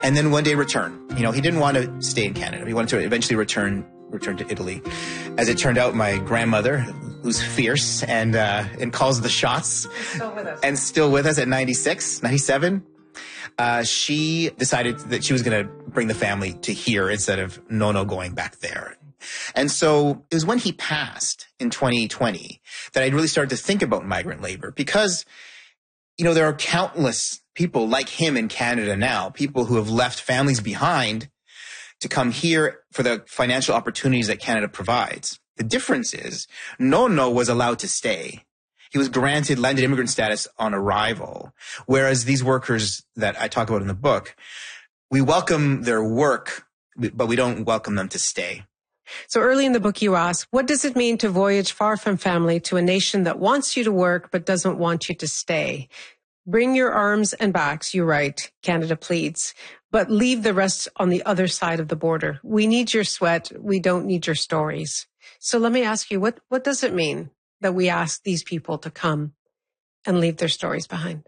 and then one day return. He didn't want to stay in Canada. He wanted to eventually return to Italy. As it turned out, my grandmother, who's fierce and calls the shots, still with us at 96, 97, she decided that she was going to bring the family to here instead of no going back there. And so it was when he passed in 2020 that I really started to think about migrant labor, because, there are countless people like him in Canada now, people who have left families behind to come here for the financial opportunities that Canada provides. The difference is Nono was allowed to stay. He was granted landed immigrant status on arrival, whereas these workers that I talk about in the book, we welcome their work, but we don't welcome them to stay. So early in the book, you ask, what does it mean to voyage far from family to a nation that wants you to work but doesn't want you to stay? Bring your arms and backs, you write, Canada pleads, but leave the rest on the other side of the border. We need your sweat. We don't need your stories. So let me ask you, what does it mean that we ask these people to come and leave their stories behind?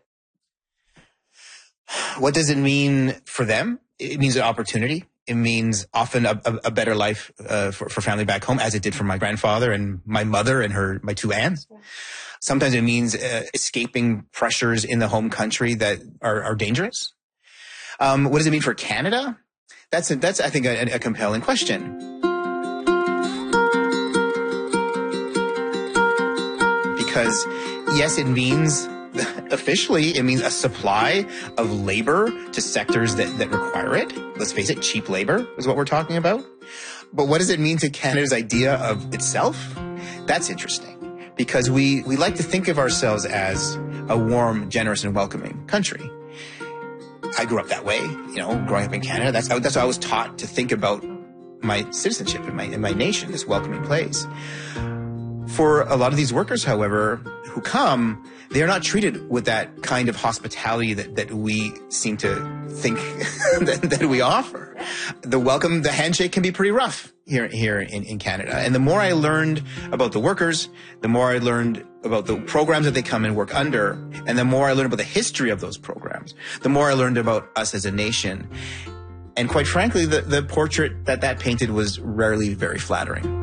What does it mean for them? It means an opportunity. It means often a better life for family back home, as it did for my grandfather and my mother and my two aunts. Sometimes it means escaping pressures in the home country that are dangerous. What does it mean for Canada? That's I think, a compelling question. Because, yes, it means, officially, it means a supply of labor to sectors that require it. Let's face it, cheap labor is what we're talking about. But what does it mean to Canada's idea of itself? That's interesting, because we like to think of ourselves as a warm, generous, and welcoming country. I grew up that way, growing up in Canada. That's how I was taught to think about my citizenship in my nation, this welcoming place. For a lot of these workers, however, who come, they are not treated with that kind of hospitality that we seem to think that we offer. The handshake can be pretty rough here in Canada. And the more I learned about the workers, the more I learned about the programs that they come and work under, and the more I learned about the history of those programs, the more I learned about us as a nation. And quite frankly, the portrait that painted was rarely very flattering.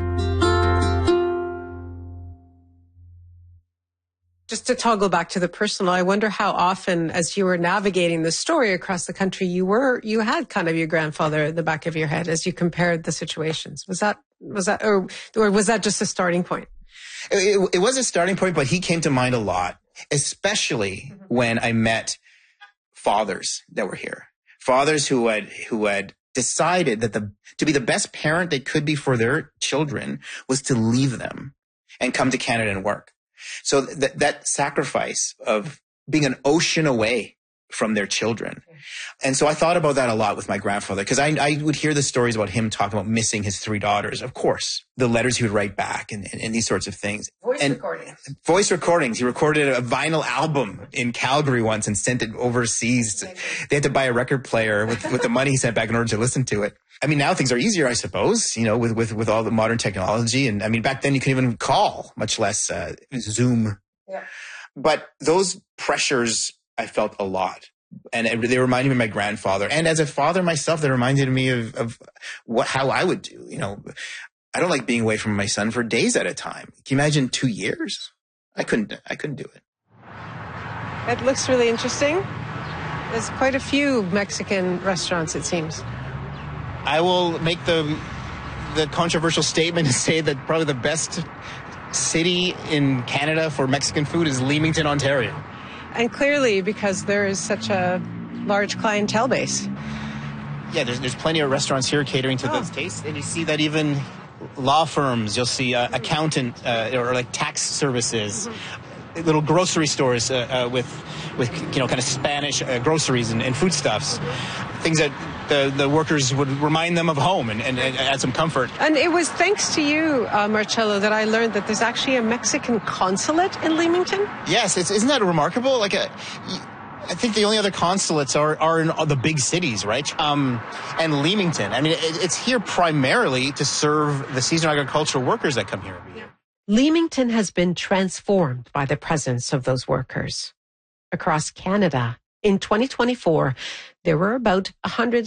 Just to toggle back to the personal, I wonder how often, as you were navigating the story across the country, you had kind of your grandfather in the back of your head as you compared the situations. Was that, or was that just a starting point? It was a starting point, but he came to mind a lot, especially when I met fathers that were here. Fathers who had decided that to be the best parent they could be for their children was to leave them and come to Canada and work. So that sacrifice of being an ocean away from their children. And so I thought about that a lot with my grandfather, because I would hear the stories about him talking about missing his 3 daughters. Of course, the letters he would write back and these sorts of things. Voice recordings. He recorded a vinyl album in Calgary once and sent it overseas. They had to buy a record player with the money he sent back in order to listen to it. I mean, now things are easier, I suppose, with all the modern technology. And I mean, back then you couldn't even call, much less Zoom. Yeah. But those pressures I felt a lot. And they reminded me of my grandfather. And as a father myself, they reminded me of how I would do. I don't like being away from my son for days at a time. Can you imagine 2 years? I couldn't do it. It looks really interesting. There's quite a few Mexican restaurants, it seems. I will make the controversial statement and say that probably the best city in Canada for Mexican food is Leamington, Ontario. And clearly, because there is such a large clientele base. Yeah, there's plenty of restaurants here catering to those tastes. And you see that even law firms, you'll see accountant or like tax services, little grocery stores with kind of Spanish groceries and foodstuffs, things that the workers would remind them of home and add some comfort. And it was thanks to you, Marcelo, that I learned that there's actually a Mexican consulate in Leamington. Yes, isn't that remarkable? I think the only other consulates are in the big cities, right? And Leamington. I mean, it's here primarily to serve the seasonal agricultural workers that come here every year. Leamington has been transformed by the presence of those workers. Across Canada, in 2024, there were about 100